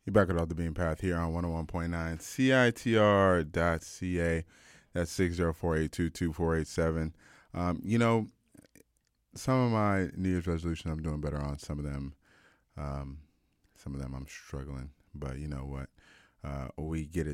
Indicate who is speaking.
Speaker 1: You're back with Off the Beam Path here on 101.9 CITR.ca. That's 604-822-487. Some of my New Year's resolutions I'm doing better on. Some of them I'm struggling. But you know what? We get